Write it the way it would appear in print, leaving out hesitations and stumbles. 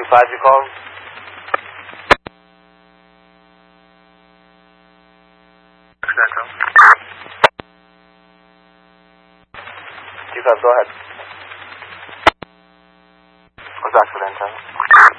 2-5, you calling? Central. 2-5, go ahead. What's Oxford Antenna?